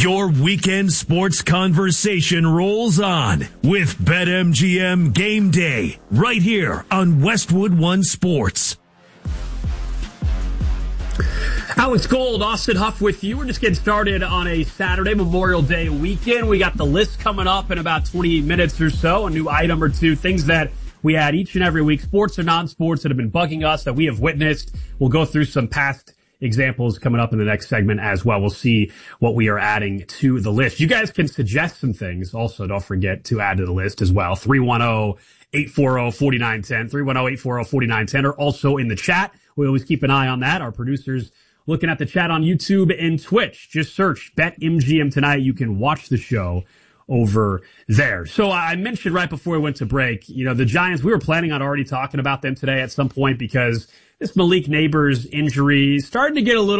Your weekend sports conversation rolls on with BetMGM Game Day right here on Westwood One Sports. Alex Gold, Austin Huff with you. We're just getting started on a Saturday, Memorial Day weekend. We got the list coming up in about 20 minutes or so, a new item or two, things that we add each and every week, sports or non-sports that have been bugging us that we have witnessed. We'll go through some past examples coming up in the next segment as well. We'll see what we are adding to the list. You guys can suggest some things. Also, don't forget to add to the list as well. 310-840-4910, 310-840-4910 are also in the chat. We always keep an eye on that. Our producers looking at the chat on YouTube and Twitch. Just search BetMGM tonight. You can watch the show over there. So I mentioned right before we went to break, the Giants, we were planning on already talking about them today at some point because this Malik Neighbors injury is starting to get a little